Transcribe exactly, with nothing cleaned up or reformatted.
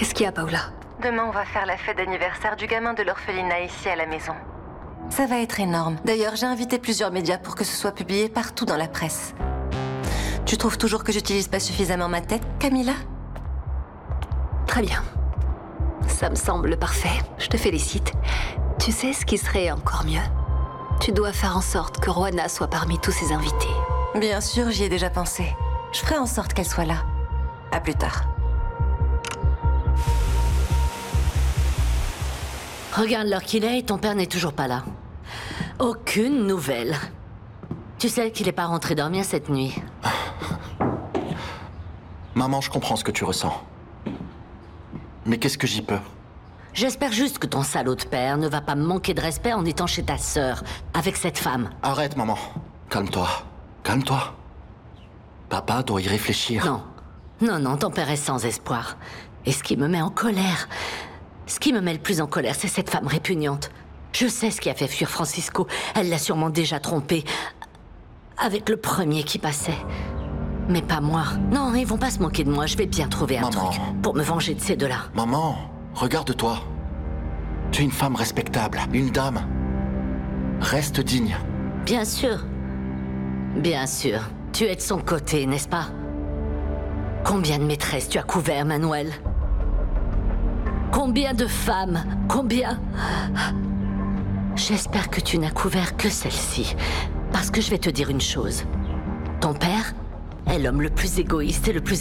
Qu'est-ce qu'il y a, Paola? Demain, on va faire la fête d'anniversaire du gamin de l'orphelinat ici à la maison. Ça va être énorme. D'ailleurs, j'ai invité plusieurs médias pour que ce soit publié partout dans la presse. Tu trouves toujours que j'utilise pas suffisamment ma tête, Camilla? Très bien. Ça me semble parfait. Je te félicite. Tu sais ce qui serait encore mieux? Tu dois faire en sorte que Roanna soit parmi tous ses invités. Bien sûr, j'y ai déjà pensé. Je ferai en sorte qu'elle soit là. À plus tard. Regarde l'heure qu'il est et ton père n'est toujours pas là. Aucune nouvelle. Tu sais qu'il n'est pas rentré dormir cette nuit. Maman, je comprends ce que tu ressens. Mais qu'est-ce que j'y peux? J'espère juste que ton salaud de père ne va pas me manquer de respect en étant chez ta sœur, avec cette femme. Arrête, maman. Calme-toi. Calme-toi. Papa doit y réfléchir. Non. Non, non, ton père est sans espoir. Et ce qui me met en colère... Ce qui me met le plus en colère, c'est cette femme répugnante. Je sais ce qui a fait fuir Francisco. Elle l'a sûrement déjà trompé. Avec le premier qui passait. Mais pas moi. Non, ils vont pas se moquer de moi. Je vais bien trouver un Maman. truc pour me venger de ces deux-là. Maman, regarde-toi. Tu es une femme respectable, une dame. Reste digne. Bien sûr. Bien sûr. Tu es de son côté, n'est-ce pas? Combien de maîtresses tu as couvert, Manuel? Combien de femmes? Combien? J'espère que tu n'as couvert que celle-ci. Parce que je vais te dire une chose. Ton père est l'homme le plus égoïste et le plus